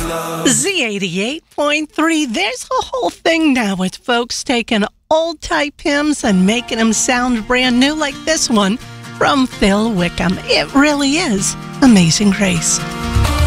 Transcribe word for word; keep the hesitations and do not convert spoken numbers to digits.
Z eighty-eight point three. There's a whole thing now with folks taking old type hymns and making them sound brand new, like this one from Phil Wickham. It really is Amazing Grace.